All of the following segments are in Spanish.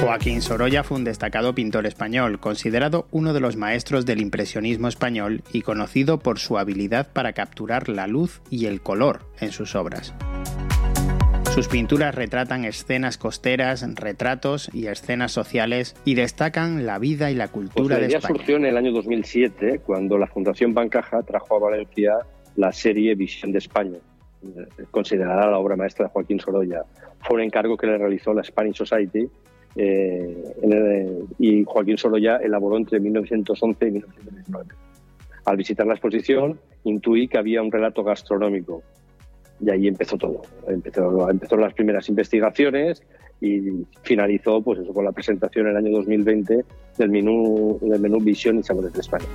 Joaquín Sorolla fue un destacado pintor español, considerado uno de los maestros del impresionismo español y conocido por su habilidad para capturar la luz y el color en sus obras. Sus pinturas retratan escenas costeras, retratos y escenas sociales y destacan la vida y la cultura de España. La idea surgió en el año 2007, cuando la Fundación Bancaja trajo a Valencia la serie Visión de España, considerada la obra maestra de Joaquín Sorolla. Fue un encargo que le realizó la Spanish Society y Joaquín Sorolla elaboró entre 1911 y 1919. Al visitar la exposición, intuí que había un relato gastronómico. Y ahí empezó todo. Empezó las primeras investigaciones y finalizó pues eso, con la presentación en el año 2020 del menú Visión y Sabores de España.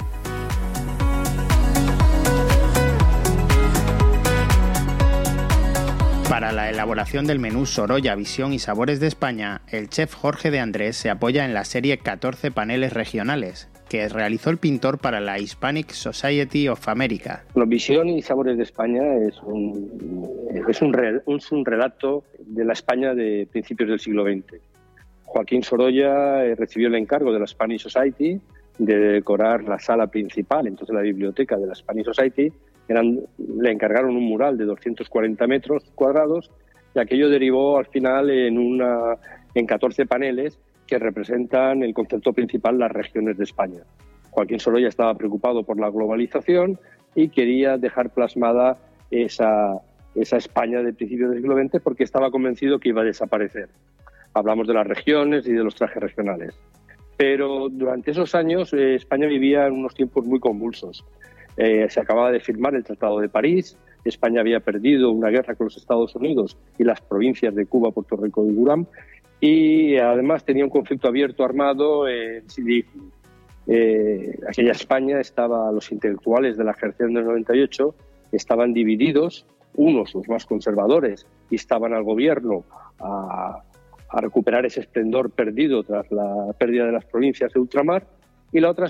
Para la elaboración del menú Sorolla, Visión y Sabores de España, el chef Jorge de Andrés se apoya en la serie 14 paneles regionales que realizó el pintor para la Hispanic Society of America. Visión y Sabores de España es un relato de la España de principios del siglo XX. Joaquín Sorolla recibió el encargo de la Spanish Society de decorar la sala principal, entonces la biblioteca de la Spanish Society. Le encargaron un mural de 240 metros cuadrados y aquello derivó al final en 14 paneles que representan el concepto principal, las regiones de España. Joaquín Sorolla estaba preocupado por la globalización y quería dejar plasmada esa España de principios del siglo XX porque estaba convencido que iba a desaparecer. Hablamos de las regiones y de los trajes regionales. Pero durante esos años España vivía en unos tiempos muy convulsos. Se acababa de firmar el Tratado de París, España había perdido una guerra con los Estados Unidos y las provincias de Cuba, Puerto Rico y Guam, y además tenía un conflicto abierto armado en Sidi Ifni. Aquella España los intelectuales de la generación del 98 estaban divididos, unos los más conservadores instaban al gobierno a recuperar ese esplendor perdido tras la pérdida de las provincias de ultramar, y la otra